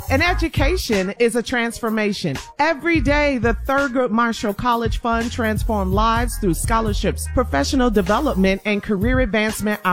An education is a transformation. Every day, the Thurgood Marshall College Fund transforms lives through scholarships, professional development, and career advancement